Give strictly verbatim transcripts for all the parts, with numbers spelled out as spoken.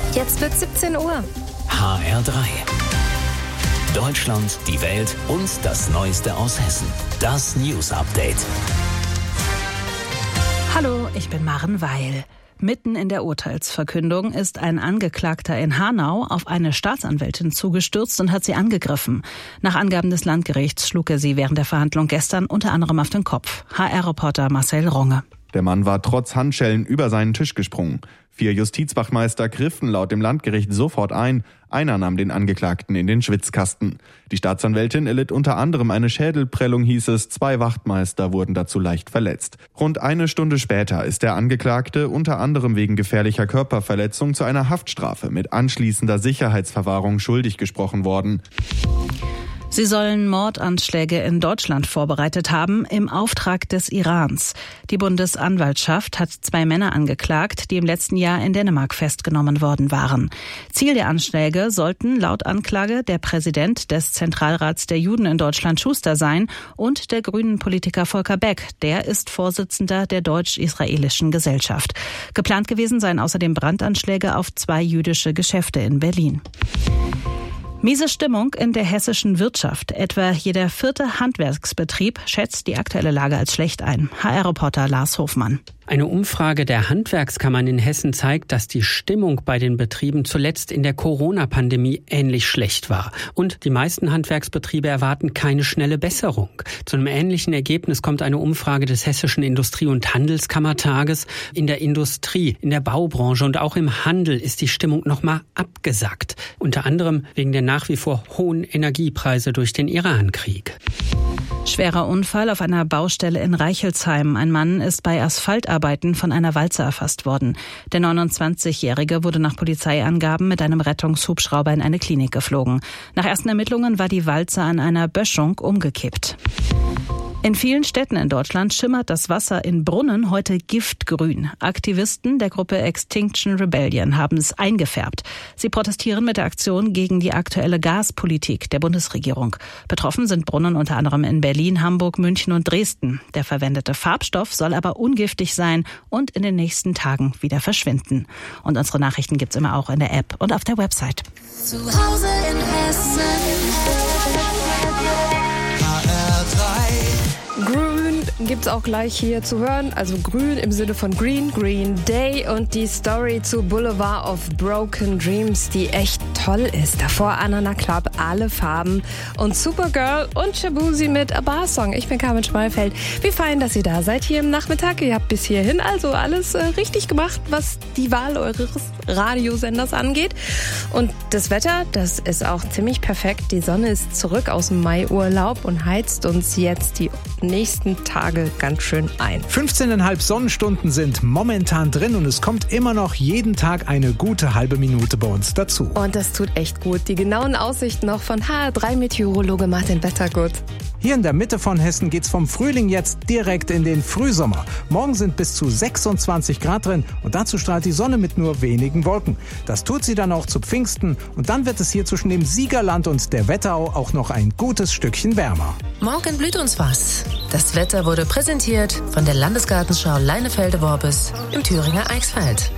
Jetzt wird siebzehn Uhr. H R drei. Deutschland, die Welt und das Neueste aus Hessen. Das News Update. Hallo, ich bin Maren Weil. Mitten in der Urteilsverkündung ist ein Angeklagter in Hanau auf eine Staatsanwältin zugestürzt und hat sie angegriffen. Nach Angaben des Landgerichts schlug er sie während der Verhandlung gestern unter anderem auf den Kopf. H R-Reporter Marcel Runge. Der Mann war trotz Handschellen über seinen Tisch gesprungen. Vier Justizwachmeister griffen laut dem Landgericht sofort ein. Einer nahm den Angeklagten in den Schwitzkasten. Die Staatsanwältin erlitt unter anderem eine Schädelprellung, hieß es. Zwei Wachtmeister wurden dazu leicht verletzt. Rund eine Stunde später ist der Angeklagte unter anderem wegen gefährlicher Körperverletzung zu einer Haftstrafe mit anschließender Sicherheitsverwahrung schuldig gesprochen worden. Sie sollen Mordanschläge in Deutschland vorbereitet haben im Auftrag des Irans. Die Bundesanwaltschaft hat zwei Männer angeklagt, die im letzten Jahr in Dänemark festgenommen worden waren. Ziel der Anschläge sollten laut Anklage der Präsident des Zentralrats der Juden in Deutschland Schuster sein und der grünen Politiker Volker Beck. Der ist Vorsitzender der deutsch-israelischen Gesellschaft. Geplant gewesen seien außerdem Brandanschläge auf zwei jüdische Geschäfte in Berlin. Miese Stimmung in der hessischen Wirtschaft. Etwa jeder vierte Handwerksbetrieb schätzt die aktuelle Lage als schlecht ein. H R-Reporter Lars Hofmann. Eine Umfrage der Handwerkskammern in Hessen zeigt, dass die Stimmung bei den Betrieben zuletzt in der Corona-Pandemie ähnlich schlecht war. Und die meisten Handwerksbetriebe erwarten keine schnelle Besserung. Zu einem ähnlichen Ergebnis kommt eine Umfrage des Hessischen Industrie- und Handelskammertages. In der Industrie, in der Baubranche und auch im Handel ist die Stimmung nochmal abgesackt. Unter anderem wegen der nach wie vor hohen Energiepreise durch den Irankrieg. Schwerer Unfall auf einer Baustelle in Reichelsheim. Ein Mann ist bei Asphaltarbeiten von einer Walze erfasst worden. Der neunundzwanzigjährige wurde nach Polizeiangaben mit einem Rettungshubschrauber in eine Klinik geflogen. Nach ersten Ermittlungen war die Walze an einer Böschung umgekippt. In vielen Städten in Deutschland schimmert das Wasser in Brunnen heute giftgrün. Aktivisten der Gruppe Extinction Rebellion haben es eingefärbt. Sie protestieren mit der Aktion gegen die aktuelle Gaspolitik der Bundesregierung. Betroffen sind Brunnen unter anderem in Berlin, Hamburg, München und Dresden. Der verwendete Farbstoff soll aber ungiftig sein und in den nächsten Tagen wieder verschwinden. Und unsere Nachrichten gibt's immer auch in der App und auf der Website. Zu Hause in Hessen. H R drei. Grün gibt's auch gleich hier zu hören. Also grün im Sinne von Green, Green Day und die Story zu Boulevard of Broken Dreams, die echt toll ist. Davor Anana Club, alle Farben und Supergirl und Shabuzi mit A Bar Song. Ich bin Carmen Schmeifeld. Wie fein, dass ihr da seid hier im Nachmittag. Ihr habt bis hierhin also alles äh, richtig gemacht, was die Wahl eures Radiosenders angeht. Und das Wetter, das ist auch ziemlich perfekt. Die Sonne ist zurück aus dem Maiurlaub und heizt uns jetzt die nächsten Tage ganz schön ein. fünfzehn Komma fünf Sonnenstunden sind momentan drin und es kommt immer noch jeden Tag eine gute halbe Minute bei uns dazu. Und das tut echt gut. Die genauen Aussichten noch von H R drei Meteorologe Martin Wettergut. Hier in der Mitte von Hessen geht's vom Frühling jetzt direkt in den Frühsommer. Morgen sind bis zu sechsundzwanzig Grad drin und dazu strahlt die Sonne mit nur wenigen Wolken. Das tut sie dann auch zu Pfingsten und dann wird es hier zwischen dem Siegerland und der Wetterau auch noch ein gutes Stückchen wärmer. Morgen blüht uns was. Das Wetter wurde präsentiert von der Landesgartenschau Leinefelde-Worbis im Thüringer Eichsfeld.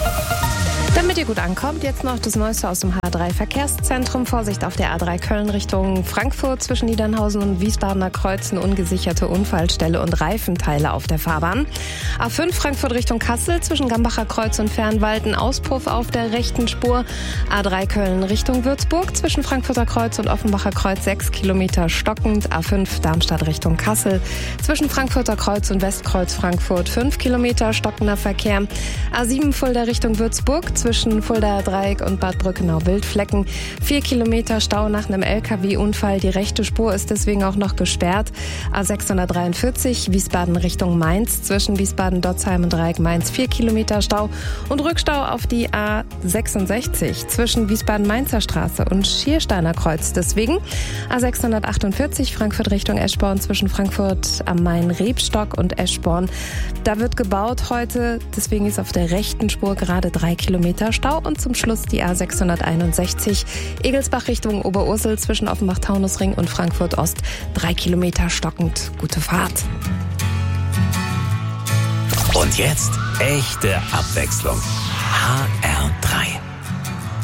Damit ihr gut ankommt, jetzt noch das Neueste aus dem H drei Verkehrszentrum. Vorsicht auf der A drei Köln Richtung Frankfurt zwischen Niedernhausen und Wiesbadener Kreuzen. Ungesicherte Unfallstelle und Reifenteile auf der Fahrbahn. A fünf Frankfurt Richtung Kassel zwischen Gambacher Kreuz und Fernwalden. Auspuff auf der rechten Spur. A drei Köln Richtung Würzburg zwischen Frankfurter Kreuz und Offenbacher Kreuz sechs Kilometer stockend. A fünf Darmstadt Richtung Kassel zwischen Frankfurter Kreuz und Westkreuz Frankfurt fünf Kilometer stockender Verkehr. A sieben Fulda Richtung Würzburg zwischen Fuldaer Dreieck und Bad Brückenau-Wildflecken. Vier Kilometer Stau nach einem L K W-Unfall. Die rechte Spur ist deswegen auch noch gesperrt. A sechshundertdreiundvierzig Wiesbaden Richtung Mainz zwischen Wiesbaden-Dotzheim und Dreieck-Mainz. Vier Kilometer Stau und Rückstau auf die A sechsundsechzig zwischen Wiesbaden-Mainzer Straße und Schiersteiner Kreuz. Deswegen A sechshundertachtundvierzig Frankfurt Richtung Eschborn zwischen Frankfurt am Main-Rebstock und Eschborn. Da wird gebaut heute. Deswegen ist auf der rechten Spur gerade drei Kilometer Stau und zum Schluss die A sechshunderteinundsechzig Egelsbach Richtung Oberursel zwischen Offenbach-Taunusring und Frankfurt Ost. Drei Kilometer stockend. Gute Fahrt. Und jetzt echte Abwechslung. H R